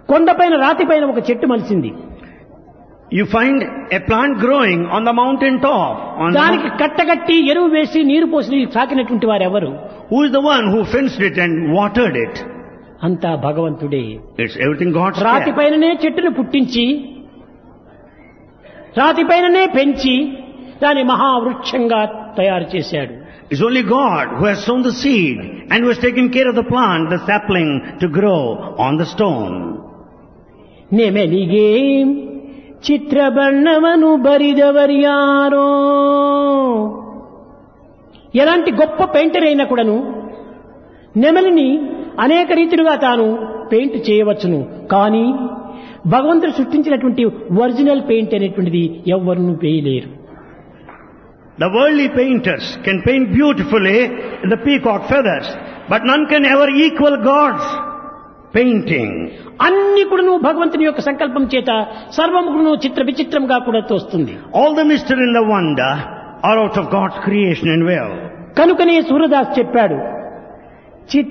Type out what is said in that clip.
కొండపైన రాతిపైన ఒక చెట్టు మలిసింది. You find a plant growing on the mountain top. దానికి కట్టగట్టి ఎరువు వేసి నీరు పోసి సాకినటువంటి వారెవరు? Who is the one who fenced it and watered it? అంతా భగవంతుడే. It's everything God's care. రాతిపైననే చెట్టును పుట్టించి రాతిపైననే పెంచి దాని మహావృక్షంగా తయారు చేశాడు. It's only God who has sown the seed and who has taken care of the plant, the sapling, to grow on the stone. ನೆಮೆಲಿಗೆ ಚಿತ್ರಬಣ್ಣವನು ಬರಿದವರ್ಯಾರೋ. ఎలాంటి గొప్ప పెయింటర్ అయినా కూడాను నెమలిని అనేక రీతిలుగా తాను పెయింట్ చేయవచ్చును. కానీ భగవంతుడు సృష్టించినటువంటి ఒరిజినల్ పెయింట్ అనేటువంటిది ఎవ్వరూ వేయలేరు. The worldly painters can paint beautifully the peacock feathers, but none can ever equal God's painting. అన్ని కూడాను భగవంతుని యొక్క సంకల్పం చేత సర్వము కూడాను చిత్ర విచిత్రంగా కూడా తోస్తుంది. All the mystery and the wonder are out of God's creation and will. కనుకనే సూరదాస్ చెప్పాడు,